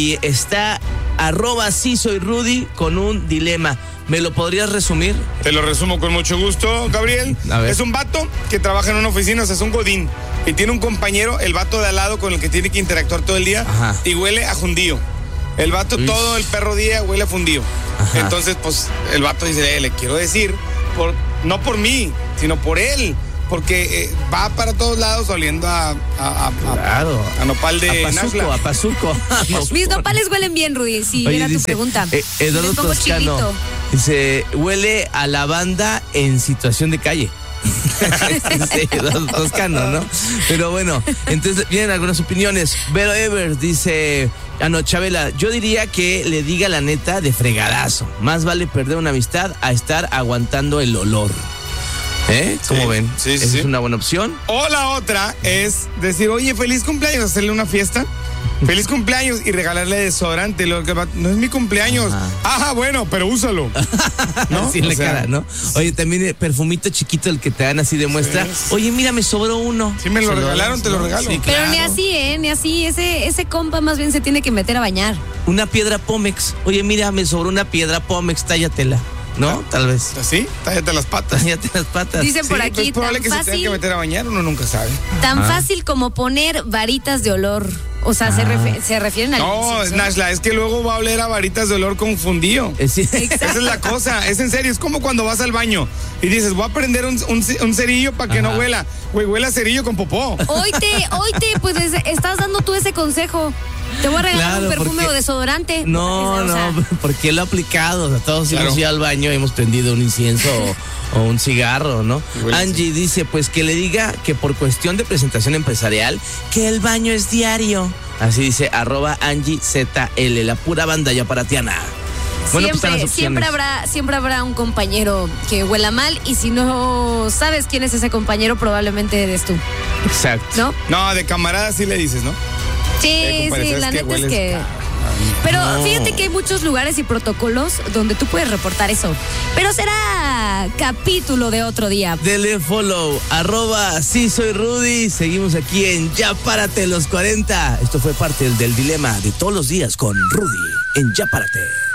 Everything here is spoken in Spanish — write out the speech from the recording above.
Y está @sí soy Rudy con un dilema. ¿Me lo podrías resumir? Te lo resumo con mucho gusto, Gabriel. A ver. Es un vato que trabaja en una oficina, o sea, es un godín. Y tiene un compañero, el vato de al lado, con el que tiene que interactuar todo el día. Ajá. Y huele a jundío. El vato Uy. todo el perro día huele a fundío. Ajá. Entonces, pues, el vato dice, le quiero decir, no por mí, sino por él. Porque va para todos lados oliendo Claro. a nopal de Nashla. A Pazuco. Mis nopales huelen bien, Rudy, si Oye, era tu dice, pregunta. Eduardo Les pongo Toscano chilito. dice, huele a lavanda en situación de calle. Sí, Eduardo Toscano, ¿no? Pero bueno, entonces vienen algunas opiniones. Vero Evers dice, Chabela, yo diría que le diga la neta de fregadazo. Más vale perder una amistad a estar aguantando el olor. ¿Cómo ven? Sí, Esa es una buena opción. O la otra es decir, oye, feliz cumpleaños, hacerle una fiesta. Feliz cumpleaños y regalarle desodorante. No es mi cumpleaños. Ajá, bueno, pero úsalo. ¿No? Así en la cara, ¿no? Sí. Oye, también perfumito chiquito el que te dan así de muestra. Sí. Oye, mira, me sobró uno. Sí, me lo Se regalaron, das, te lo ¿no? regalo. Sí, Pero claro. ni así, ni así. Ese compa más bien se tiene que meter a bañar. Una piedra Pómex. Oye, mira, me sobró una piedra Pómex, tállatela. ¿No? Tal vez. ¿Así? Tállate las patas. Tállate las patas. Dicen por Sí, aquí, pues es probable tan que se tenga que fácil, meter a bañar, uno nunca sabe. tan fácil como poner varitas de olor. O sea, se refieren al No, incienso. Nashla, es que luego va a oler a varitas de olor confundido. Sí. Esa es la cosa, es en serio, es como cuando vas al baño y dices, voy a prender un cerillo para que no huela. Güey, huele a cerillo con popó. Oíte, pues estás dando tú ese consejo. Te voy a regalar Claro, un perfume porque- o desodorante. No, O sea, porque lo he aplicado. O sea, todos Claro. hemos ido al baño y hemos prendido un incienso o un cigarro, ¿no? Huele, Angie dice, pues que le diga que por cuestión de presentación empresarial, que el baño es diario. Así dice, @AngieZL, la pura banda yaparatiana. Bueno, pues están las opciones. siempre habrá un compañero que huela mal y si no sabes quién es ese compañero, probablemente eres tú, Exacto. ¿no? No, de camarada sí le dices, ¿no? Sí, compadre, sí, ¿sabes la qué? neta es Hueles que... Pero fíjate que hay muchos lugares y protocolos donde tú puedes reportar eso. Pero será capítulo de otro día. Dele follow, @sí soy Rudy. Seguimos aquí en Ya Párate los 40. Esto fue parte del dilema de todos los días con Rudy en Ya Párate.